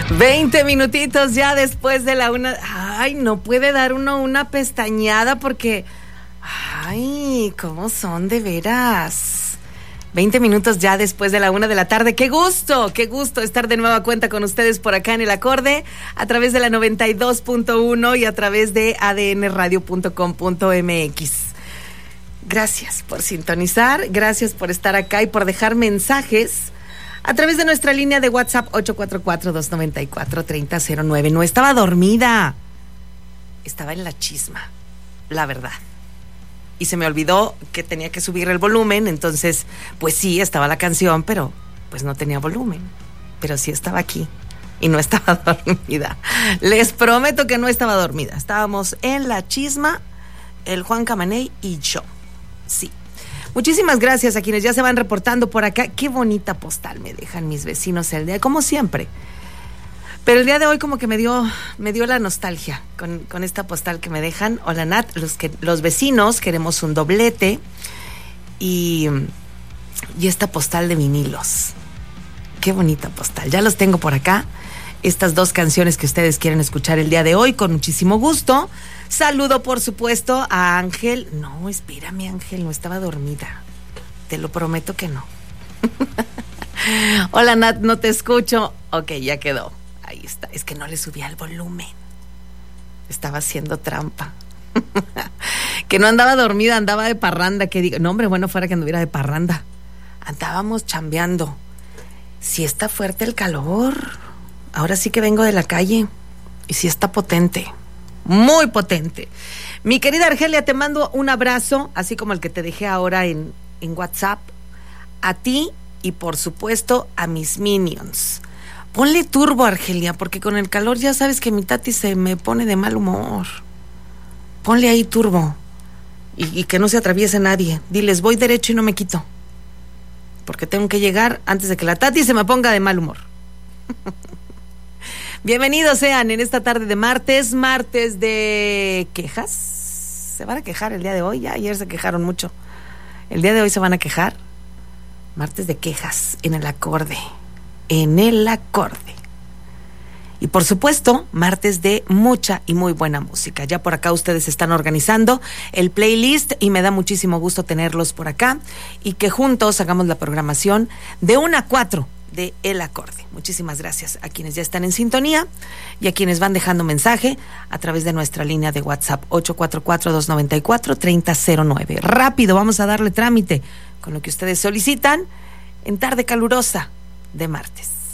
20 minutitos ya después de la una. Ay, no puede dar uno una pestañada porque... Ay, ¿cómo son de veras? 20 minutos ya después de la 1 de la tarde. Qué gusto estar de nueva cuenta con ustedes por acá en El Acorde, a través de la 92.1 y a través de adnradio.com.mx. Gracias por sintonizar, gracias por estar acá y por dejar mensajes a través de nuestra línea de WhatsApp 844-294-3009. No estaba dormida, estaba en la chisma, la verdad. Y se me olvidó que tenía que subir el volumen, entonces, pues sí, estaba la canción, pero pues no tenía volumen. Pero sí estaba aquí y no estaba dormida. Les prometo que no estaba dormida. Estábamos en la chisma, el Juan Camaney y yo. Sí. Muchísimas gracias a quienes ya se van reportando por acá. Qué bonita postal me dejan mis vecinos el día, como siempre. Pero el día de hoy como que me dio la nostalgia con esta postal que me dejan. Hola Nat, los vecinos queremos un doblete y esta postal de vinilos. Qué bonita postal. Ya los tengo por acá. Estas dos canciones que ustedes quieren escuchar el día de hoy con muchísimo gusto. Saludo por supuesto a Ángel. No, espérame Ángel, no estaba dormida. Te lo prometo que no. Hola Nat, no te escucho. Ok, ya quedó. Ahí está, es que no le subía el volumen. Estaba haciendo trampa. Que no andaba dormida, andaba de parranda. Que digo, no hombre, bueno, fuera que anduviera de parranda. Andábamos chambeando. Sí está fuerte el calor. Ahora sí que vengo de la calle. Y sí está potente. Muy potente. Mi querida Argelia, te mando un abrazo, así como el que te dejé ahora en WhatsApp. A ti y por supuesto a mis minions. Ponle turbo, Argelia, porque con el calor ya sabes que mi tati se me pone de mal humor. Ponle ahí turbo. Y que no se atraviese nadie. Diles, voy derecho y no me quito. Porque tengo que llegar antes de que la tati se me ponga de mal humor. Bienvenidos sean en esta tarde de martes de quejas. ¿Se van a quejar el día de hoy? Ya ayer se quejaron mucho. El día de hoy se van a quejar. Martes de quejas en El Acorde. En El Acorde. Y por supuesto, martes de mucha y muy buena música. Ya por acá ustedes están organizando el playlist y me da muchísimo gusto tenerlos por acá y que juntos hagamos la programación de 1 a 4 de El Acorde. Muchísimas gracias a quienes ya están en sintonía y a quienes van dejando mensaje a través de nuestra línea de WhatsApp 844-294-3009. Rápido, vamos a darle trámite con lo que ustedes solicitan en tarde calurosa de martes.